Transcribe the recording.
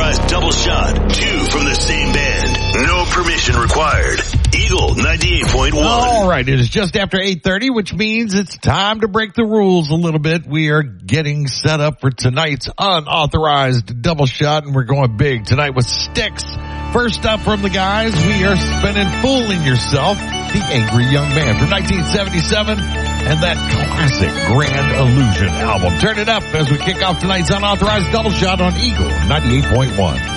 unauthorized double shot. 2 from the same band. No permission required. Eagle 98.1. All right, it is just after 8:30, which means it's time to break the rules a little bit. We are getting set up for tonight's unauthorized double shot, and we're going big tonight with Styx. First up from the guys, we are spinning Fooling Yourself, the Angry Young Man from 1977, and that classic Grand Illusion album. Turn it up as we kick off tonight's unauthorized double shot on Eagle 98.1.